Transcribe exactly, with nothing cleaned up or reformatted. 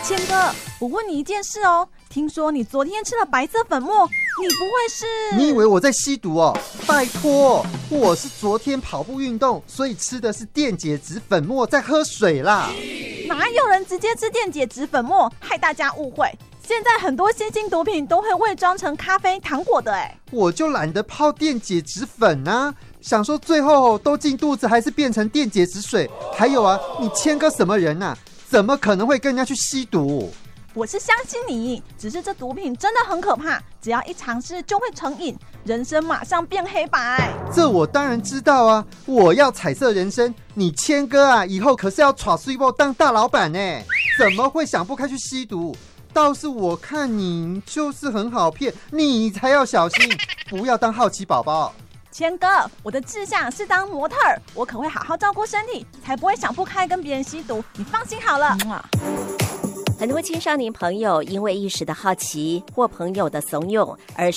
谦哥，我问你一件事哦，听说你昨天吃了白色粉末，你不会是…… 你以为我在吸毒哦？拜托，我是昨天跑步运动，所以吃的是电解质粉末，在喝水啦。 哪有人直接吃电解质粉末，害大家误会？现在很多新兴毒品都会伪装成咖啡、糖果的哎。 我就懒得泡电解质粉啊，想说最后都进肚子，还是变成电解质水。还有啊，你谦哥什么人啊？怎么可能会跟人家去吸毒？ 我是相信你，只是这毒品真的很可怕，只要一尝试就会成瘾，人生马上变黑白。 这我当然知道啊，我要彩色人生。你谦哥啊，以后可是要耍水波当大老板呢，怎么会想不开去吸毒？倒是我看你就是很好骗，你才要小心，不要当好奇宝宝。 谦哥，我的志向是当模特儿，我可会好好照顾身体，才不会想不开跟别人吸毒，你放心好了。 很多青少年朋友因为一时的好奇或朋友的怂恿而